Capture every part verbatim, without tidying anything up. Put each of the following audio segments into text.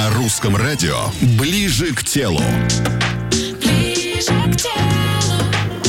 На русском радио «Ближе к телу». Ближе к телу.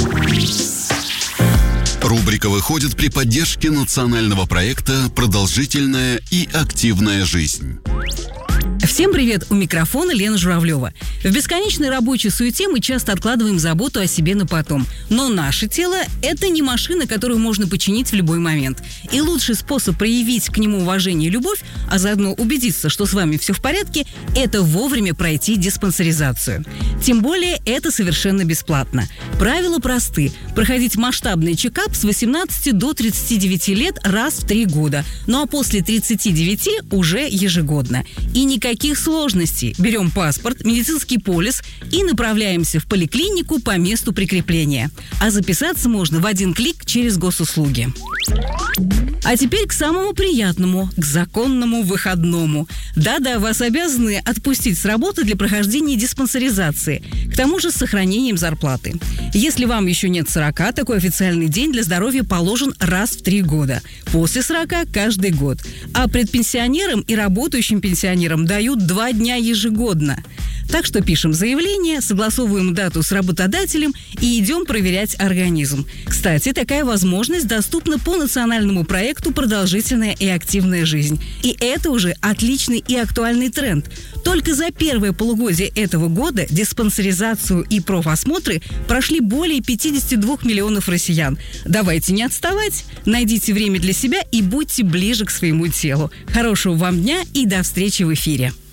Рубрика выходит при поддержке национального проекта «Продолжительная и активная жизнь». Всем привет! У микрофона Лена Журавлева. В бесконечной рабочей суете мы часто откладываем заботу о себе на потом. Но наше тело – это не машина, которую можно починить в любой момент. И лучший способ проявить к нему уважение и любовь, а заодно убедиться, что с вами все в порядке – это вовремя пройти диспансеризацию. Тем более это совершенно бесплатно. Правила просты. Проходить масштабный чекап с восемнадцати до тридцати девяти лет раз в три года. Ну а после тридцати девяти уже ежегодно. И никаких сложностей. Берем паспорт, медицинский полис и направляемся в поликлинику по месту прикрепления. А записаться можно в один клик через госуслуги. А теперь к самому приятному, к законному выходному. Да-да, вас обязаны отпустить с работы для прохождения диспансеризации. К тому же с сохранением зарплаты. Если вам еще нет сорока, такой официальный день для здоровья положен раз в три года. После сорока – каждый год. А предпенсионерам и работающим пенсионерам дают два дня ежегодно. Так что пишем заявление, согласовываем дату с работодателем и идем проверять организм. Кстати, такая возможность доступна по национальному проекту «Продолжительная и активная жизнь». И это уже отличный и актуальный тренд. Только за первое полугодие этого года диспансеризацию и профосмотры прошли более пятидесяти двух миллионов россиян. Давайте не отставать, найдите время для себя и будьте ближе к своему телу. Хорошего вам дня и до встречи в эфире.